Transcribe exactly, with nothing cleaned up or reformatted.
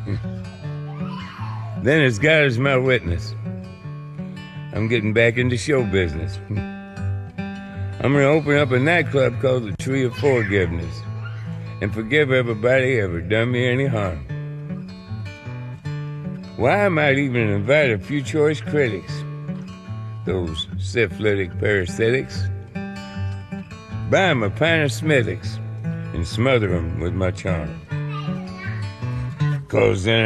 Then as God is my witness, I'm getting back into show business. I'm gonna open up a nightclub called the Tree of Forgiveness and forgive everybody ever done me any harm. Why, I might even invite a few choice critics, those syphilitic parasitics, buy 'em a pint of Smithwick's and smother 'em with my charm. 'Cause then